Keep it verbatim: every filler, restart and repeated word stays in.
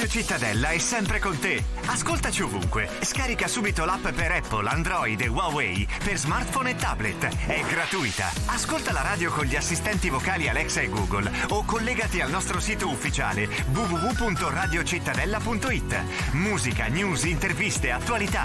Cittadella è sempre con te. Ascoltaci ovunque. Scarica subito l'app per Apple, Android e Huawei per smartphone e tablet. È gratuita. Ascolta la radio con gli assistenti vocali Alexa e Google o collegati al nostro sito ufficiale w w w punto radio cittadella punto it. Musica, news, interviste, attualità.